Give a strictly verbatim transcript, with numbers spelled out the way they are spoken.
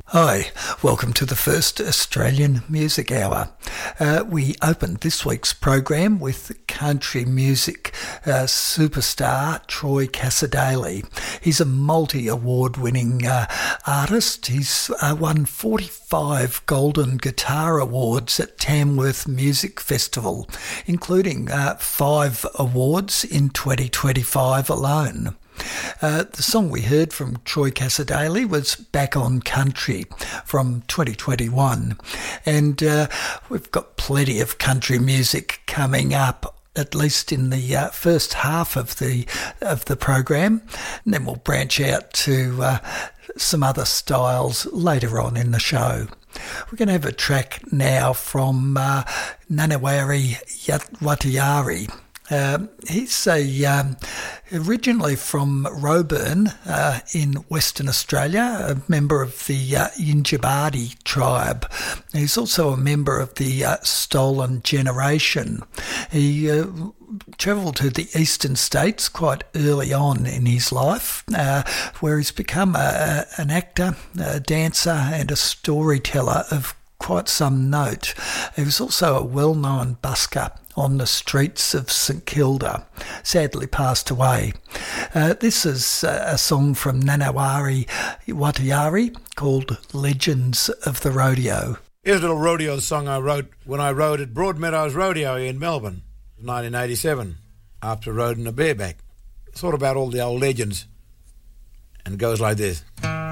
Hi, welcome to the first Australian Music Hour. Uh, we opened this week's program with country music uh, superstar Troy Cassar-Daley. He's a multi-award winning uh, artist. He's uh, won forty-five Golden Guitar Awards at Tamworth Music Festival, including uh, five awards in twenty twenty-five alone. Uh, the song we heard from Troy Cassar-Daley was Back on Country from twenty twenty-one, and uh, we've got plenty of country music coming up, at least in the uh, first half of the of the program, and then we'll branch out to uh, some other styles later on in the show. We're going to have a track now from uh, Nanawari Watayari. Uh, he's a um, originally from Roebourne uh, in Western Australia, a member of the uh, Yindjibarndi tribe. He's also a member of the uh, Stolen Generation. He uh, travelled to the eastern states quite early on in his life, uh, where he's become a, a, an actor, a dancer and a storyteller of quite some note. He was also a well-known busker on the streets of St Kilda, sadly passed away. Uh, this is a song from Nanawari Watayari called Legends of the Rodeo. Here's a little rodeo song I wrote when I rode at Broadmeadows Rodeo in Melbourne, nineteen eighty-seven, after riding a bareback. Thought about all the old legends, and it goes like this.